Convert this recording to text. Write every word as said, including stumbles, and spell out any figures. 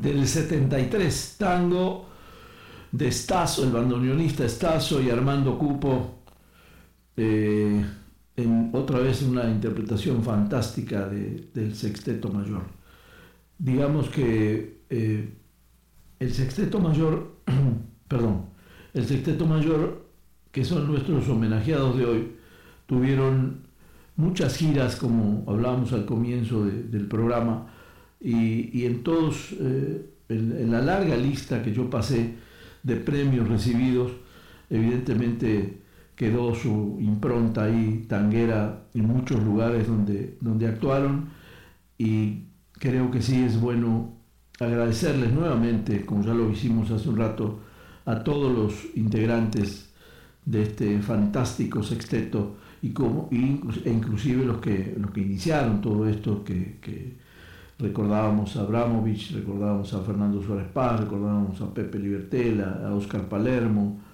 del setenta y tres, tango de Stasso, el bandoneonista Stasso y Armando Cupo, eh, en otra vez una interpretación fantástica de, del Sexteto Mayor. Digamos que eh, el Sexteto Mayor, perdón, el Sexteto Mayor, que son nuestros homenajeados de hoy, tuvieron muchas giras, como hablábamos al comienzo de, del programa, y, y en todos, eh, en, en la larga lista que yo pasé de premios recibidos, evidentemente quedó su impronta ahí tanguera en muchos lugares donde, donde actuaron, y creo que sí es bueno agradecerles nuevamente, como ya lo hicimos hace un rato, a todos los integrantes de este fantástico sexteto, y como, y, e inclusive los que, los que iniciaron todo esto, que, que recordábamos a Abramovich, recordábamos a Fernando Suárez Paz, recordábamos a Pepe Libertela, a Oscar Palermo,